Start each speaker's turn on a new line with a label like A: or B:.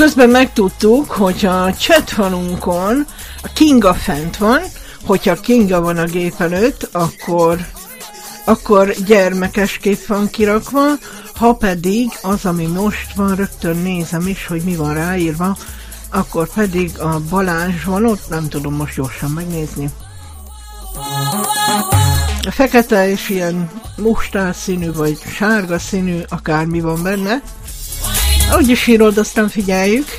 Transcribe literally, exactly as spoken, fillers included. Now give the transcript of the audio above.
A: közben megtudtuk, hogy a chatfalunkon a Kinga fent van, hogyha Kinga van a gép előtt, akkor, akkor gyermekes kép van kirakva, ha pedig az, ami most van, rögtön nézem is, hogy mi van ráírva, akkor pedig a Balázs van ott, nem tudom most gyorsan megnézni. A fekete és ilyen mustár színű, vagy sárga színű, akármi van benne. Ahogy is írod, aztán figyeljük.